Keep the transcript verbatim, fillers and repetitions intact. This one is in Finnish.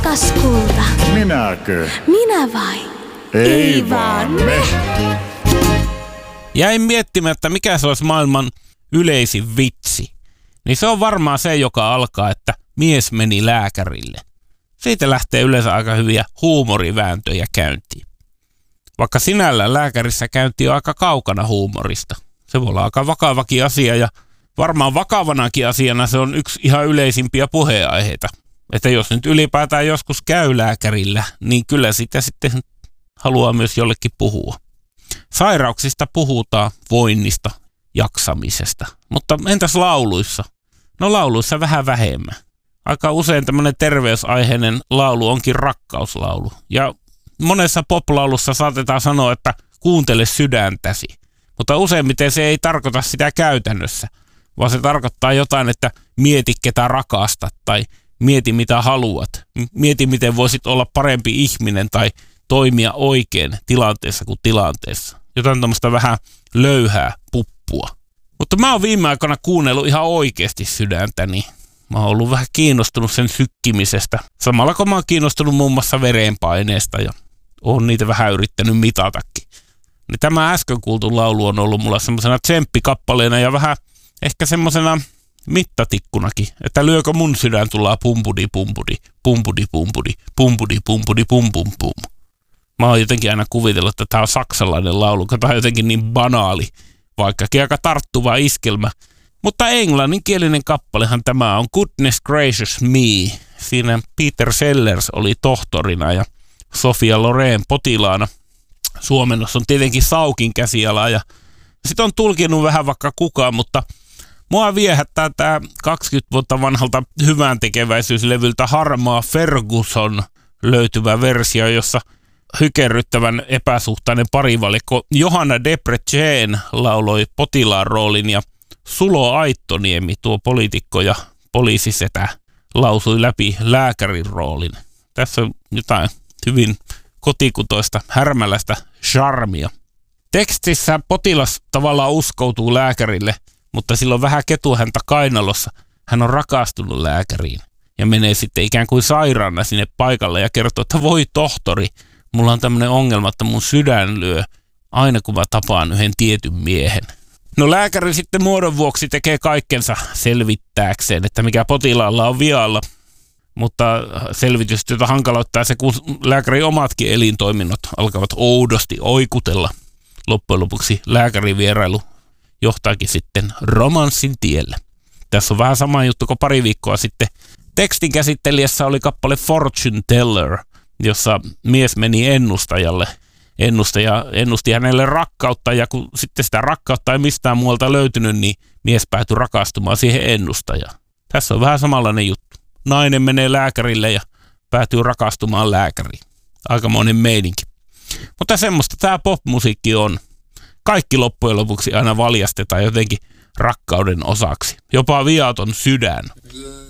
Rakas kulta. Minäkö? Minä vai? Ei, Ei vaan vaan me. Jäin miettimään, että mikä se olisi maailman yleisin vitsi. Niin se on varmaan se, joka alkaa, että mies meni lääkärille. Siitä lähtee yleensä aika hyviä huumorivääntöjä käyntiin. Vaikka sinällään lääkärissä käynti on aika kaukana huumorista. Se voi olla aika vakavakin asia ja varmaan vakavanakin asiana se on yksi ihan yleisimpiä puheenaiheita. Että jos nyt ylipäätään joskus käy lääkärillä, niin kyllä sitä sitten haluaa myös jollekin puhua. Sairauksista puhutaan, voinnista, jaksamisesta. Mutta entäs lauluissa? No lauluissa vähän vähemmän. Aika usein tämmöinen terveysaiheinen laulu onkin rakkauslaulu. Ja monessa poplaulussa saatetaan sanoa, että kuuntele sydäntäsi. Mutta useimmiten se ei tarkoita sitä käytännössä, vaan se tarkoittaa jotain, että mieti ketä rakastat tai mieti mitä haluat. Mieti miten voisit olla parempi ihminen tai toimia oikein tilanteessa kuin tilanteessa. Jotain tämmöistä vähän löyhää puppua. Mutta mä oon viime aikoina kuunnellut ihan oikeasti sydäntäni. Mä oon ollut vähän kiinnostunut sen sykkimisestä. Samalla kun mä oon kiinnostunut muun muassa verenpaineesta ja oon niitä vähän yrittänyt mitatakin. Niin tämä äsken kuultu laulu on ollut mulla semmoisena tsemppikappaleena ja vähän ehkä semmoisena mittatikkunakin. Että lyökö mun sydän tullaan pumpudi pumpudi, pumpudi pumpudi, pumpudi pumpudi pum pum pum. Mä oon jotenkin aina kuvitellut, että tää on saksalainen laulu, kun tää on jotenkin niin banaali, vaikkakin aika tarttuva iskelmä. Mutta englanninkielinen kappalehan tämä on Goodness Gracious Me. Siinä Peter Sellers oli tohtorina ja Sofia Loren potilaana. Suomennos on tietenkin Saukin käsiala ja sit on tulkinut vähän vaikka kukaan, mutta mua viehättää tää kaksikymmentä vuotta vanhalta hyvän tekeväisyyslevyltä Harmaa Ferguson löytyvä versio, jossa hykerryttävän epäsuhtainen parivalikko Johanna Debrecen lauloi potilaan roolin ja Sulo Aittoniemi, tuo poliitikko ja poliisisetä, lausui läpi lääkärin roolin. Tässä on jotain hyvin kotikutoista, härmäläistä charmia. Tekstissä potilas tavallaan uskoutuu lääkärille, mutta sillä on vähän ketuhäntä kainalossa. Hän on rakastunut lääkäriin ja menee sitten ikään kuin sairaana sinne paikalle ja kertoo, että voi tohtori, mulla on tämmöinen ongelma, että mun sydän lyö aina kun mä tapaan yhden tietyn miehen. No lääkäri sitten muodon vuoksi tekee kaikkensa selvittääkseen, että mikä potilaalla on vialla, mutta selvitystyötä hankaloittaa se, kun lääkärin omatkin elintoiminnot alkavat oudosti oikutella. Loppujen lopuksi lääkärivierailu johtaakin sitten romanssin tielle. Tässä on vähän sama juttu kuin pari viikkoa sitten. Tekstin käsittelijässä oli kappale Fortune Teller, jossa mies meni ennustajalle. Ennustaja ennusti hänelle rakkautta ja kun sitten sitä rakkautta ei mistään muualta löytynyt, niin mies päätyi rakastumaan siihen ennustajaan. Tässä on vähän samanlainen juttu. Nainen menee lääkärille ja päätyy rakastumaan lääkäriin. Aikamoinen meininki. Mutta semmoista tämä popmusiikki on. Kaikki loppujen lopuksi aina valjastetaan jotenkin rakkauden osaksi. Jopa viaton sydän.